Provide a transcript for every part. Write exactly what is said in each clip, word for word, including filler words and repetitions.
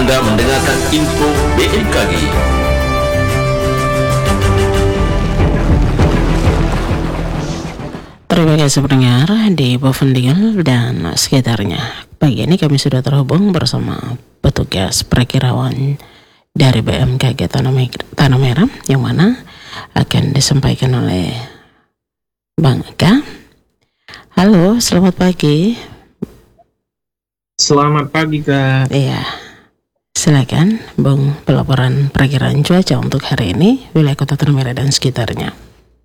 Anda mendengarkan info B M K G. Terima kasih pendengar di Bovendigel dan sekitarnya. Pagi ini kami sudah terhubung bersama petugas perakirawan dari B M K G Tanah Mer- Tanah Merah yang mana akan disampaikan oleh Bang Eka. Halo, selamat pagi. Selamat pagi, Kak. Iya, silakan Bung, pelaporan perakiraan cuaca untuk hari ini wilayah Kota Tanah Merah dan sekitarnya.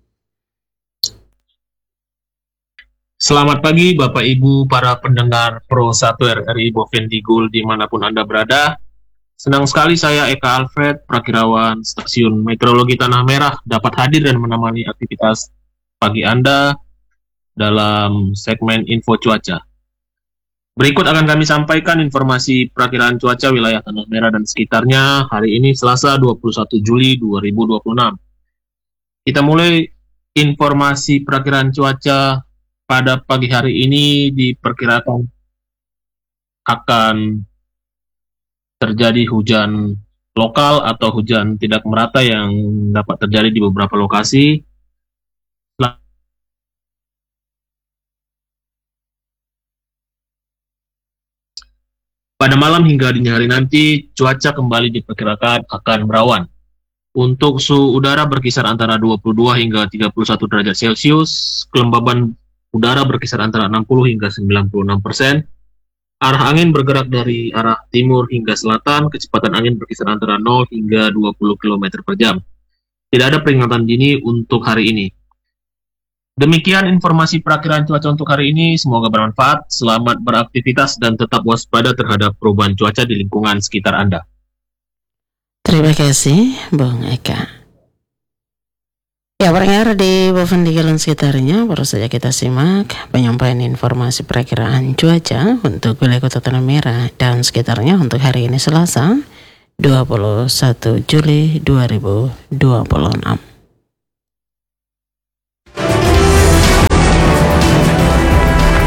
Selamat pagi Bapak Ibu para pendengar Pro satu R R I Bovendigul dimanapun Anda berada. Senang sekali saya Eka Alfred, perakirawan Stasiun Meteorologi Tanah Merah dapat hadir dan menemani aktivitas pagi Anda dalam segmen info cuaca. Berikut akan kami sampaikan informasi perakiraan cuaca wilayah Tanah Merah dan sekitarnya hari ini Selasa dua puluh satu Juli dua ribu dua puluh enam. Kita mulai informasi perakiraan cuaca. Pada pagi hari ini diperkirakan akan terjadi hujan lokal atau hujan tidak merata yang dapat terjadi di beberapa lokasi. Pada malam hingga dini hari nanti, cuaca kembali diperkirakan akan berawan. Untuk suhu udara berkisar antara dua puluh dua hingga tiga puluh satu derajat Celcius, kelembaban udara berkisar antara enam puluh hingga sembilan puluh enam persen. Arah angin bergerak dari arah timur hingga selatan, kecepatan angin berkisar antara nol hingga dua puluh kilometer per jam. Tidak ada peringatan dini untuk hari ini. Demikian informasi perakiraan cuaca untuk hari ini, semoga bermanfaat. Selamat beraktivitas dan tetap waspada terhadap perubahan cuaca di lingkungan sekitar Anda. Terima kasih Bung Eka. Ya, pendengar di Bovendigel dan sekitarnya, baru saja kita simak penyampaian informasi perakiraan cuaca untuk wilayah Kota Tanah Merah dan sekitarnya untuk hari ini Selasa dua puluh satu Juli dua ribu dua puluh enam.